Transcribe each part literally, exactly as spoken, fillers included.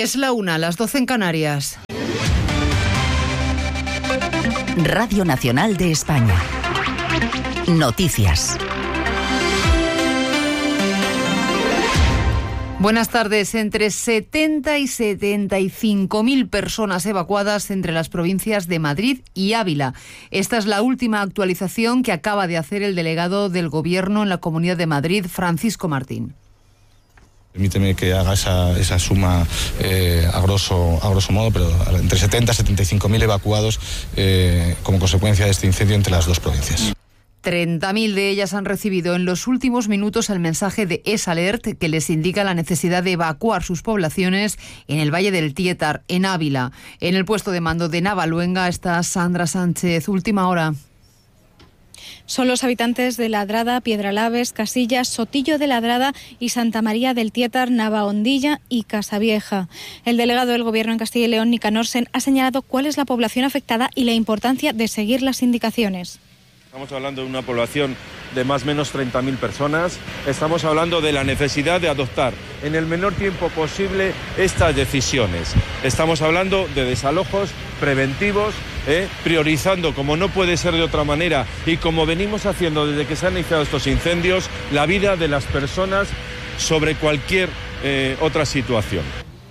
Es la una, las doce en Canarias. Radio Nacional de España. Noticias. Buenas tardes. Entre setenta y setenta y cinco mil personas evacuadas entre las provincias de Madrid y Ávila. Esta es la última actualización que acaba de hacer el delegado del Gobierno en la Comunidad de Madrid, Francisco Martín. Permíteme que haga esa, esa suma eh, a, grosso, a grosso modo, pero entre setenta y setenta y cinco mil evacuados eh, como consecuencia de este incendio entre las dos provincias. treinta mil de ellas han recibido en los últimos minutos el mensaje de S-Alert que les indica la necesidad de evacuar sus poblaciones en el Valle del Tietar, en Ávila. En el puesto de mando de Navaluenga está Sandra Sánchez. Última hora. Son los habitantes de Ladrada, Piedralaves, Casillas, Sotillo de Ladrada y Santa María del Tietar, Navahondilla y Casavieja. El delegado del Gobierno en Castilla y León, Nicanor Sen, ha señalado cuál es la población afectada y la importancia de seguir las indicaciones. Estamos hablando de una población de más o menos treinta mil personas. Estamos hablando de la necesidad de adoptar en el menor tiempo posible estas decisiones. Estamos hablando de desalojos preventivos, eh, priorizando, como no puede ser de otra manera, y como venimos haciendo desde que se han iniciado estos incendios, la vida de las personas sobre cualquier eh, otra situación.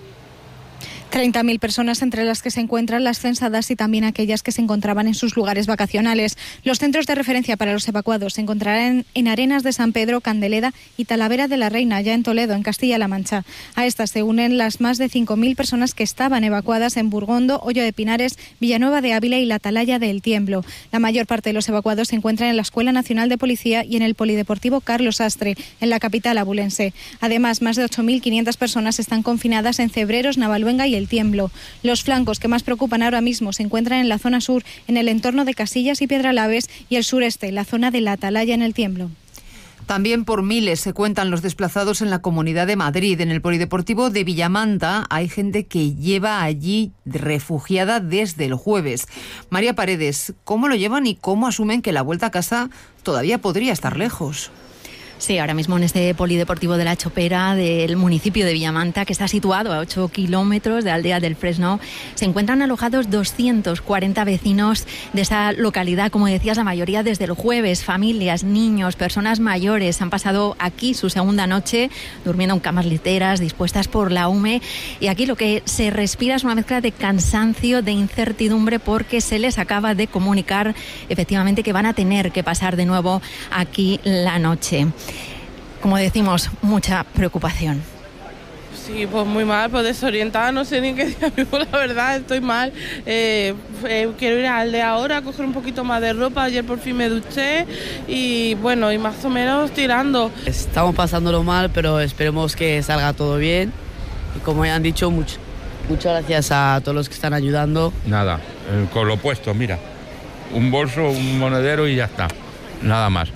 treinta mil personas, entre las que se encuentran las censadas y también aquellas que se encontraban en sus lugares vacacionales. Los centros de referencia para los evacuados se encontrarán en Arenas de San Pedro, Candeleda y Talavera de la Reina, ya en Toledo, en Castilla-La Mancha. A estas se unen las más de cinco mil personas que estaban evacuadas en Burgondo, Hoyo de Pinares, Villanueva de Ávila y la Atalaya del Tiemblo. La mayor parte de los evacuados se encuentran en la Escuela Nacional de Policía y en el Polideportivo Carlos Astre, en la capital abulense. Además, más de ocho mil quinientas personas están confinadas en Cebreros, Navaluenga y el Tiemblo. Los flancos que más preocupan ahora mismo se encuentran en la zona sur, en el entorno de Casillas y Piedralaves, y el sureste, la zona de la Atalaya en el Tiemblo. También por miles se cuentan los desplazados en la Comunidad de Madrid. En el Polideportivo de Villamanta hay gente que lleva allí refugiada desde el jueves. María Paredes, ¿cómo lo llevan y cómo asumen que la vuelta a casa todavía podría estar lejos? Sí, ahora mismo en este polideportivo de la Chopera del municipio de Villamanta, que está situado a ocho kilómetros de Aldea del Fresno, se encuentran alojados doscientos cuarenta vecinos de esa localidad, como decías, la mayoría desde el jueves. Familias, niños, personas mayores han pasado aquí su segunda noche durmiendo en camas literas dispuestas por la U M E, y aquí lo que se respira es una mezcla de cansancio, de incertidumbre, porque se les acaba de comunicar efectivamente que van a tener que pasar de nuevo aquí la noche. Como decimos, mucha preocupación. Sí, pues muy mal, pues desorientada, no sé ni qué día vivo, la verdad, estoy mal. Eh, eh, quiero ir a Aldea ahora, coger un poquito más de ropa, ayer por fin me duché y bueno, y más o menos tirando. Estamos pasándolo mal, pero esperemos que salga todo bien y como ya han dicho, mucho, muchas gracias a todos los que están ayudando. Nada, eh, con lo puesto, mira, un bolso, un monedero y ya está, nada más.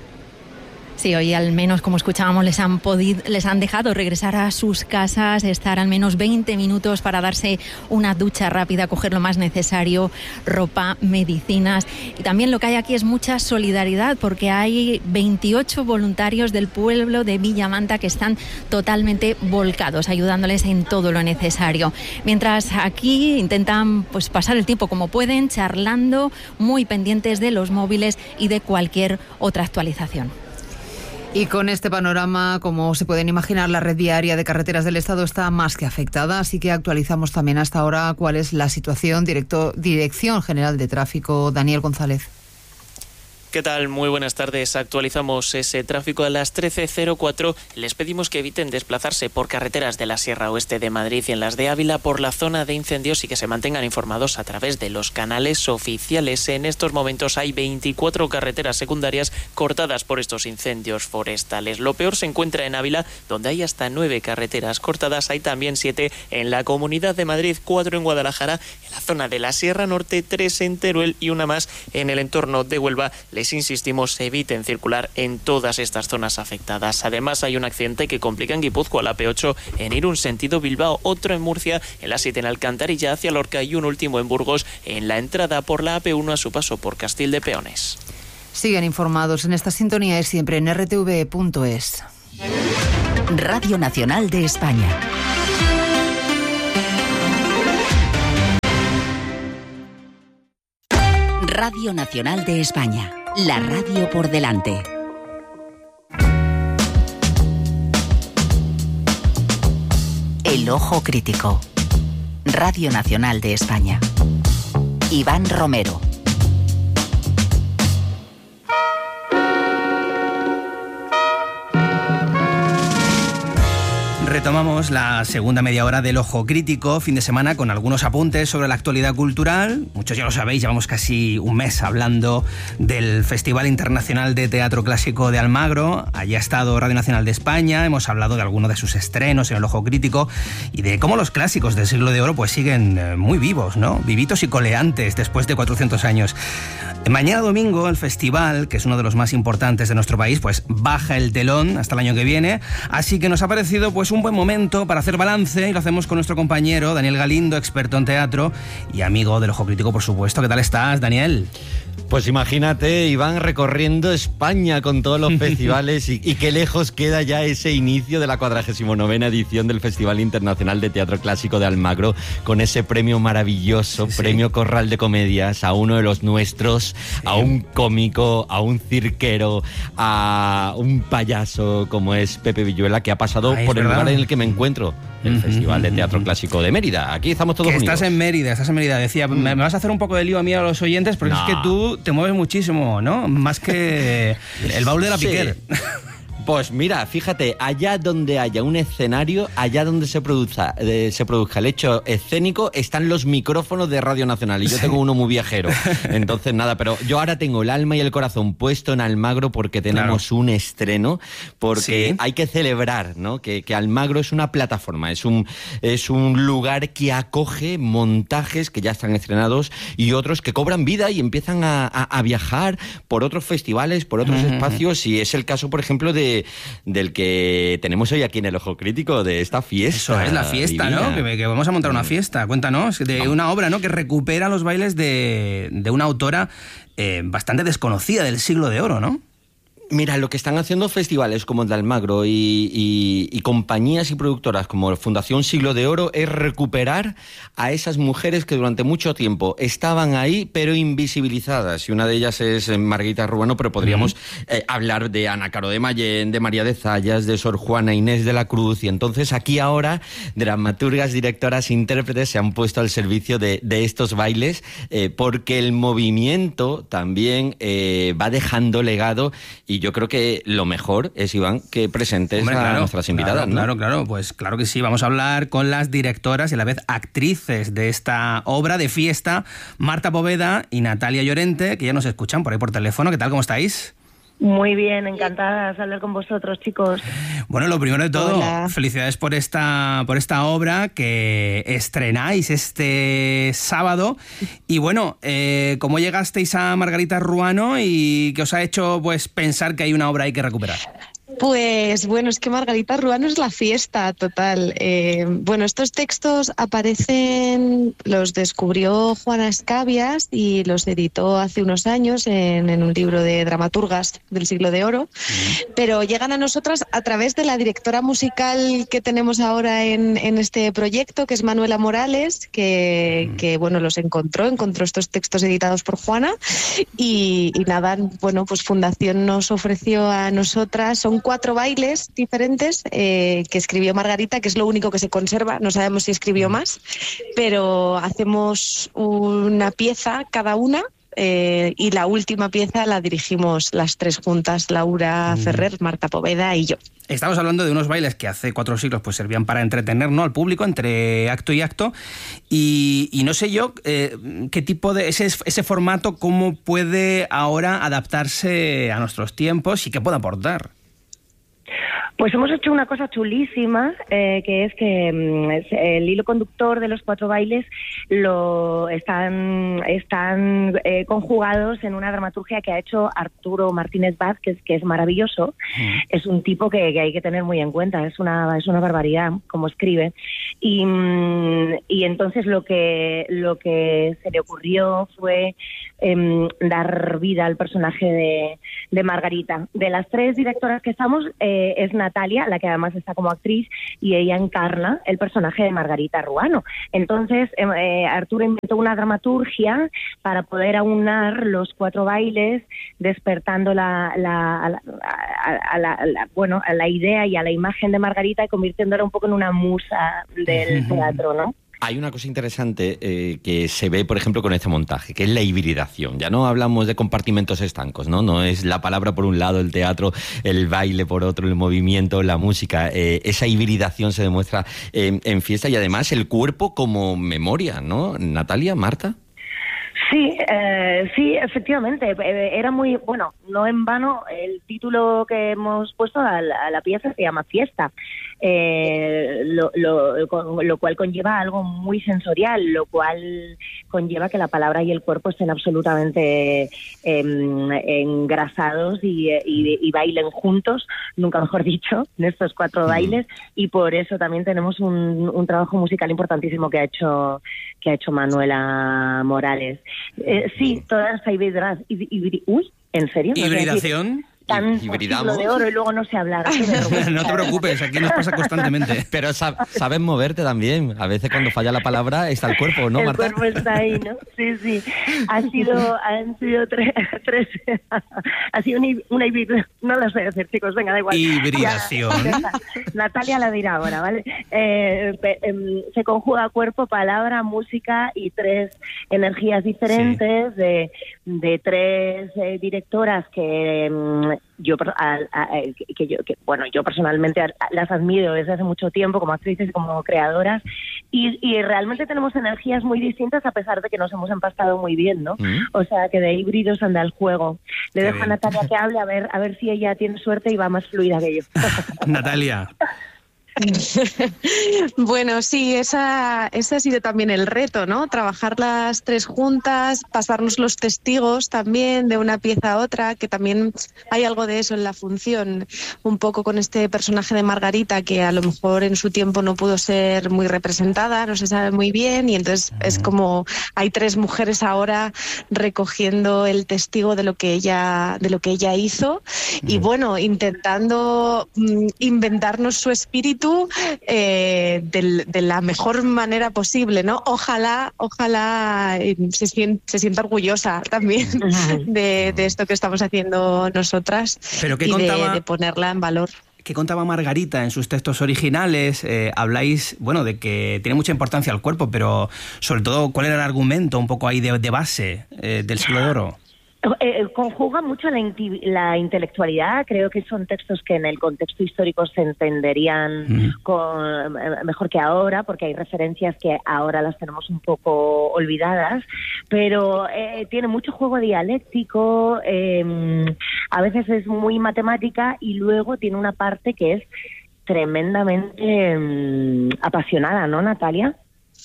Sí, hoy al menos, como escuchábamos, les han podido, les han dejado regresar a sus casas, estar al menos veinte minutos para darse una ducha rápida, coger lo más necesario, ropa, medicinas. Y también lo que hay aquí es mucha solidaridad, porque hay veintiocho voluntarios del pueblo de Villamanta que están totalmente volcados, ayudándoles en todo lo necesario. Mientras aquí intentan pues pasar el tiempo como pueden, charlando, muy pendientes de los móviles y de cualquier otra actualización. Y con este panorama, como se pueden imaginar, la red viaria de carreteras del Estado está más que afectada, así que actualizamos también hasta ahora cuál es la situación. Directo, Dirección General de Tráfico, Daniel González. ¿Qué tal? Muy buenas tardes. Actualizamos ese tráfico a las trece cero cuatro. Les pedimos que eviten desplazarse por carreteras de la Sierra Oeste de Madrid y en las de Ávila por la zona de incendios y que se mantengan informados a través de los canales oficiales. En estos momentos hay veinticuatro carreteras secundarias cortadas por estos incendios forestales. Lo peor se encuentra en Ávila, donde hay hasta nueve carreteras cortadas. Hay también siete en la Comunidad de Madrid, cuatro en Guadalajara, en la zona de la Sierra Norte, tres en Teruel y una más en el entorno de Huelva. Les insistimos, eviten circular en todas estas zonas afectadas. Además, hay un accidente que complica en Guipúzcoa, la P ocho en Irún, sentido Bilbao, otro en Murcia, en la siete en Alcantarilla hacia Lorca y un último en Burgos, en la entrada por la A P uno a su paso por Castil de Peones. Siguen informados en esta sintonía y siempre en R T V E punto es. Radio Nacional de España. Radio Nacional de España, la radio por delante. El ojo crítico. Radio Nacional de España. Iván Romero. Retomamos la segunda media hora del Ojo Crítico, fin de semana, con algunos apuntes sobre la actualidad cultural. Muchos ya lo sabéis, llevamos casi un mes hablando del Festival Internacional de Teatro Clásico de Almagro. Allí ha estado Radio Nacional de España, hemos hablado de algunos de sus estrenos en el Ojo Crítico y de cómo los clásicos del siglo de oro pues siguen muy vivos, ¿no? Vivitos y coleantes después de cuatrocientos años. Mañana domingo el festival, que es uno de los más importantes de nuestro país, pues baja el telón hasta el año que viene, así que nos ha parecido pues un buen momento para hacer balance y lo hacemos con nuestro compañero Daniel Galindo, experto en teatro y amigo del Ojo Crítico, por supuesto. ¿Qué tal estás, Daniel? Pues imagínate, Iván, recorriendo España con todos los festivales y, y qué lejos queda ya ese inicio de la cuadragésima novena edición del Festival Internacional de Teatro Clásico de Almagro, con ese premio maravilloso, sí, premio Corral de Comedias, a uno de los nuestros, sí, a un cómico, a un cirquero, a un payaso como es Pepe Villuela, que ha pasado Ay, por el verdad. lugar en el que me encuentro, el uh-huh, Festival de Teatro uh-huh. Clásico de Mérida. Aquí estamos todos que unidos. Estás en Mérida, estás en Mérida. Decía, mm. me vas a hacer un poco de lío a mí a los oyentes, porque no. es que tú te mueves muchísimo, ¿no? Más que el baúl de la sí. Piquer. Pues mira, fíjate, allá donde haya un escenario, allá donde se produzca, eh, se produzca el hecho escénico, están los micrófonos de Radio Nacional y yo sí. tengo uno muy viajero. Entonces nada, pero yo ahora tengo el alma y el corazón puesto en Almagro porque tenemos claro. un estreno, porque sí. hay que celebrar, ¿no? Que, que Almagro es una plataforma, es un, es un lugar que acoge montajes que ya están estrenados y otros que cobran vida y empiezan a, a, a viajar por otros festivales, por otros mm. espacios, y es el caso, por ejemplo, de del que tenemos hoy aquí en el Ojo Crítico, de esta fiesta. Eso es, la fiesta, divina. ¿no? Que, que vamos a montar una fiesta. Cuéntanos, de no. una obra, ¿no? Que recupera los bailes de, de una autora eh, bastante desconocida del siglo de oro, ¿no? Mira, lo que están haciendo festivales como el de Almagro y, y, y compañías y productoras como Fundación Siglo de Oro es recuperar a esas mujeres que durante mucho tiempo estaban ahí pero invisibilizadas, y una de ellas es Margarita Ruano, pero podríamos uh-huh. eh, hablar de Ana Caro de Mayén, de María de Zayas, de Sor Juana Inés de la Cruz, y entonces aquí ahora dramaturgas, directoras, intérpretes se han puesto al servicio de, de estos bailes eh, porque el movimiento también eh, va dejando legado. Y yo creo que lo mejor es, Iván, que presentes Hombre, a claro, nuestras invitadas, claro, ¿no? Claro, claro, pues claro que sí. Vamos a hablar con las directoras y a la vez actrices de esta obra de fiesta, Marta Poveda y Natalia Llorente, que ya nos escuchan por ahí por teléfono. ¿Qué tal? ¿Cómo estáis? Muy bien, encantada de hablar con vosotros, chicos. Bueno, lo primero de todo, Hola. felicidades por esta, por esta obra que estrenáis este sábado. Y bueno, eh, ¿cómo llegasteis a Margarita Ruano y qué os ha hecho pues pensar que hay una obra ahí que recuperar? Pues bueno, es que Margarita Ruano es la fiesta total. Eh, bueno, estos textos aparecen, los descubrió Juana Escabias y los editó hace unos años en, en un libro de dramaturgas del siglo de oro, pero llegan a nosotras a través de la directora musical que tenemos ahora en, en este proyecto, que es Manuela Morales, que, que bueno, los encontró, encontró estos textos editados por Juana y, y nada, bueno, pues Fundación nos ofreció a nosotras, son cuatro bailes diferentes eh, que escribió Margarita, que es lo único que se conserva, no sabemos si escribió más, pero hacemos una pieza cada una. Eh, y la última pieza la dirigimos las tres juntas, Laura mm. Ferrer, Marta Poveda y yo. Estamos hablando de unos bailes que hace cuatro siglos pues servían para entretener, ¿no?, al público entre acto y acto, y, y no sé yo eh, qué tipo de ese, ese formato, cómo puede ahora adaptarse a nuestros tiempos y qué puede aportar. Pues hemos hecho una cosa chulísima, eh, que es que mm, es el hilo conductor de los cuatro bailes lo están están eh, conjugados en una dramaturgia que ha hecho Arturo Martínez Vázquez, que es maravilloso. Mm. Es un tipo que, que hay que tener muy en cuenta, es una es una barbaridad como escribe. Y, mm, y entonces lo que lo que se le ocurrió fue eh, dar vida al personaje de, de Margarita. De las tres directoras que estamos, eh, es Natalia, la que además está como actriz, y ella encarna el personaje de Margarita Ruano. Entonces, eh, Arturo inventó una dramaturgia para poder aunar los cuatro bailes, despertando la, la, a la, a la, a la, bueno, a la idea y a la imagen de Margarita y convirtiéndola un poco en una musa del teatro, ¿no? Hay una cosa interesante eh, que se ve, por ejemplo, con este montaje, que es la hibridación. Ya no hablamos de compartimentos estancos, ¿no? No es la palabra por un lado, el teatro, el baile por otro, el movimiento, la música. Eh, esa hibridación se demuestra eh, en fiesta y además el cuerpo como memoria, ¿no? Natalia, Marta. Sí, eh, sí, efectivamente. Era muy, bueno, no en vano, el título que hemos puesto a la, a la pieza se llama Fiesta, eh, lo, lo, lo cual conlleva algo muy sensorial, lo cual conlleva que la palabra y el cuerpo estén absolutamente eh, engrasados y, y, y bailen juntos, nunca mejor dicho, en estos cuatro bailes, y por eso también tenemos un, un trabajo musical importantísimo que ha hecho que ha hecho Manuela Morales. Eh, sí, toda esa hibridad. Uy, ¿en serio? ¿Hibridación? Tan siglo de oro y luego no sé hablar. No te preocupes, aquí nos pasa constantemente. Pero sab- sabes moverte también. A veces cuando falla la palabra está el cuerpo, ¿no, el Marta? El cuerpo está ahí, ¿no? Sí, sí. Ha sido, han sido tres, tres ha sido una, una hibridación, no lo sé decir, chicos, venga, da igual. Hibridación. Ya, Natalia la dirá ahora, ¿vale? Eh, eh, se conjuga cuerpo, palabra, música y tres energías diferentes sí. de, de tres eh, directoras que... Eh, yo a, a, que yo que bueno yo personalmente las admiro desde hace mucho tiempo como actrices y como creadoras y, y realmente tenemos energías muy distintas a pesar de que nos hemos empastado muy bien, ¿no? Mm. O sea que de híbridos anda el juego. Le Qué dejo bien. a Natalia que hable a ver a ver si ella tiene suerte y va más fluida que yo. Natalia. Bueno, sí, esa, ese ha sido también el reto, ¿no? Trabajar las tres juntas, pasarnos los testigos también de una pieza a otra, que también hay algo de eso en la función, un poco con este personaje de Margarita, que a lo mejor en su tiempo no pudo ser muy representada, no se sabe muy bien, y entonces es como hay tres mujeres ahora recogiendo el testigo de lo que ella, de lo que ella hizo, y bueno, intentando mm, inventarnos su espíritu Eh, de, de la mejor manera posible, ¿no? Ojalá, ojalá eh, se, sienta, se sienta orgullosa también de, de esto que estamos haciendo nosotras. Pero ¿qué y contaba, de, de ponerla en valor. ¿Qué contaba Margarita en sus textos originales? Eh, habláis, bueno, de que tiene mucha importancia el cuerpo, pero sobre todo, ¿cuál era el argumento un poco ahí de, de base eh, del siglo de oro? Eh, conjuga mucho la, inti- la intelectualidad. Creo que son textos que en el contexto histórico se entenderían mm. con, eh, mejor que ahora, porque hay referencias que ahora las tenemos un poco olvidadas, pero eh, tiene mucho juego dialéctico, eh, a veces es muy matemática y luego tiene una parte que es tremendamente eh, apasionada, ¿no, Natalia?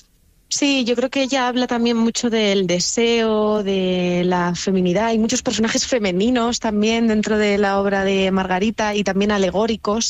Sí, yo creo que ella habla también mucho del deseo, de la feminidad. Hay muchos personajes femeninos también dentro de la obra de Margarita y también alegóricos.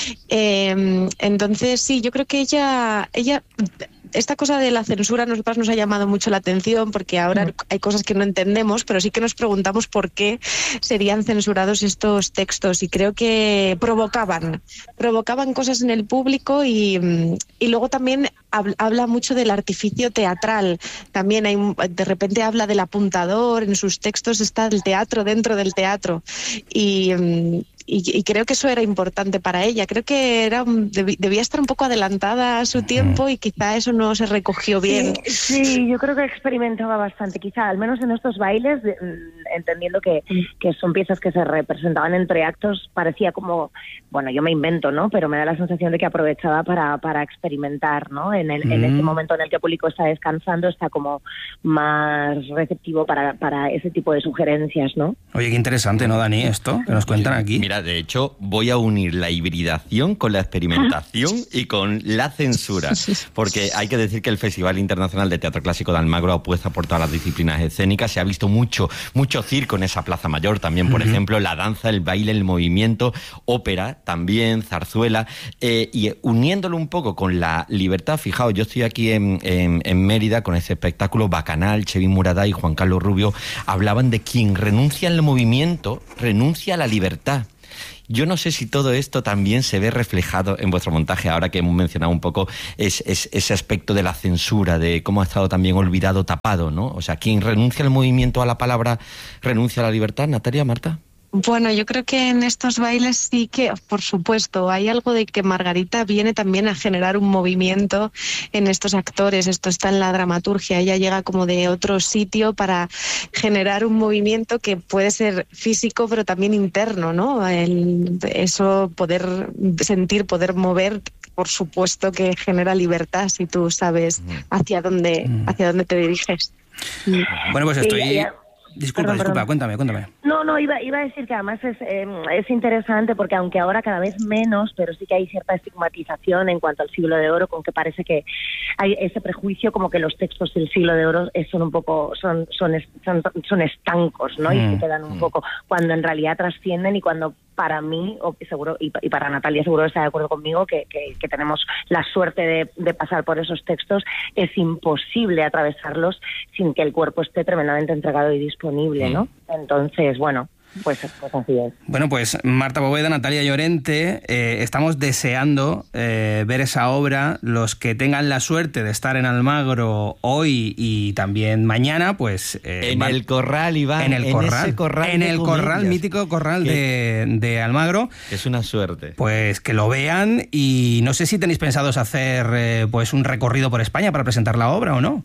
Eh, entonces, sí, yo creo que ella... ella esta cosa de la censura a nosotras nos ha llamado mucho la atención porque ahora hay cosas que no entendemos, pero sí que nos preguntamos por qué serían censurados estos textos y creo que provocaban, provocaban cosas en el público y, y luego también habla mucho del artificio teatral. También hay, de repente habla del apuntador, en sus textos está el teatro dentro del teatro y... Y, y creo que eso era importante para ella. Creo que era debía estar un poco adelantada a su tiempo y quizá eso no se recogió bien. Sí, sí, yo creo que experimentaba bastante. Quizá, al menos en estos bailes, entendiendo que, que son piezas que se representaban entre actos, parecía como, bueno, yo me invento, ¿no? Pero me da la sensación de que aprovechaba para, para experimentar, ¿no? En, el, mm. en ese momento en el que el público está descansando, está como más receptivo para, para ese tipo de sugerencias, ¿no? Oye, qué interesante, ¿no, Dani, esto que nos cuentan aquí? Mira, de hecho, voy a unir la hibridación con la experimentación y con la censura, porque hay que decir que el Festival Internacional de Teatro Clásico de Almagro apuesta por todas las disciplinas escénicas. Se ha visto mucho, mucho circo en esa Plaza Mayor también, por uh-huh. ejemplo, la danza, el baile, el movimiento, ópera también, zarzuela, eh, y uniéndolo un poco con la libertad. Fijaos, yo estoy aquí en, en, en Mérida con ese espectáculo Bacanal. Chevy Muraday y Juan Carlos Rubio hablaban de quien renuncia al movimiento, renuncia a la libertad. Yo no sé si todo esto también se ve reflejado en vuestro montaje, ahora que hemos mencionado un poco es, es, ese aspecto de la censura, de cómo ha estado también olvidado, tapado, ¿no? O sea, quien renuncia al movimiento, a la palabra, renuncia a la libertad. Natalia, Marta. Bueno, yo creo que en estos bailes sí que, por supuesto, hay algo de que Margarita viene también a generar un movimiento en estos actores. Esto está en la dramaturgia. Ella llega como de otro sitio para generar un movimiento que puede ser físico, pero también interno, ¿no? El, eso, poder sentir, poder mover, por supuesto que genera libertad si tú sabes hacia dónde, hacia dónde te diriges. Bueno, pues estoy... Sí, ya. Disculpa, Perdón, disculpa, perdón. cuéntame, cuéntame. No, no, iba, iba a decir que además es, eh, es interesante porque aunque ahora cada vez menos, pero sí que hay cierta estigmatización en cuanto al siglo de oro, con que parece que hay ese prejuicio como que los textos del siglo de oro son un poco, son, son, son, son estancos, ¿no? Mm. Y se quedan un poco, cuando en realidad trascienden y cuando para mí, o seguro, y, y para Natalia seguro está de acuerdo conmigo, que, que, que tenemos la suerte de, de pasar por esos textos, es imposible atravesarlos sin que el cuerpo esté tremendamente entregado y disponible, ¿no? Entonces, bueno, pues, pues así es. Bueno, pues Marta Bóveda, Natalia Llorente, eh, estamos deseando eh, ver esa obra. Los que tengan la suerte de estar en Almagro hoy y también mañana, pues... Eh, en van, el Corral, Iván. En el en Corral. Ese corral en el comedias. Corral, mítico Corral de, de Almagro. Es una suerte. Pues que lo vean y no sé si tenéis pensados hacer eh, pues un recorrido por España para presentar la obra o no.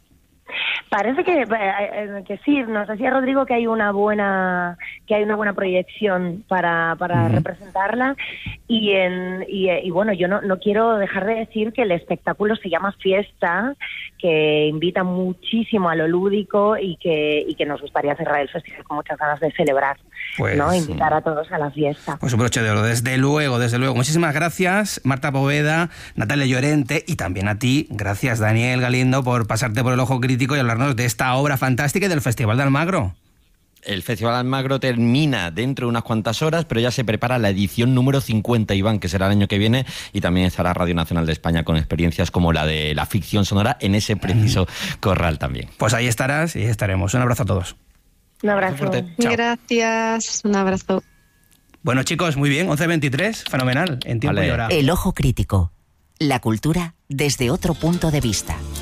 Parece que, que sí, nos decía Rodrigo que hay una buena que hay una buena proyección para, para uh-huh. representarla y, en, y, y bueno, yo no, no quiero dejar de decir que el espectáculo se llama Fiesta, que invita muchísimo a lo lúdico y que, y que nos gustaría cerrar el festival con muchas ganas de celebrar, pues, ¿no? Invitar a todos a la fiesta. Pues un broche de oro, desde luego, desde luego. Muchísimas gracias, Marta Bóveda, Natalia Llorente y también a ti, gracias Daniel Galindo por pasarte por el ojo crítico y hablarnos de esta obra fantástica y del Festival de Almagro. El Festival de Almagro termina dentro de unas cuantas horas, pero ya se prepara la edición número cincuenta, Iván, que será el año que viene, y también estará Radio Nacional de España con experiencias como la de la ficción sonora en ese preciso corral también. Pues ahí estarás y estaremos. Un abrazo a todos. Un abrazo. Gracias, un abrazo. Bueno, chicos, muy bien, once veintitrés, fenomenal, en tiempo vale. y hora. El ojo crítico, la cultura desde otro punto de vista.